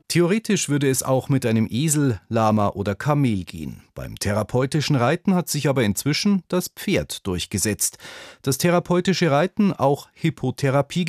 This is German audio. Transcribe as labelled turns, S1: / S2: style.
S1: Theoretisch würde es auch mit einem Esel, Lama oder Kamel gehen. Beim therapeutischen Reiten hat sich aber inzwischen das Pferd durchgesetzt. Das therapeutische Reiten, auch Hippotherapie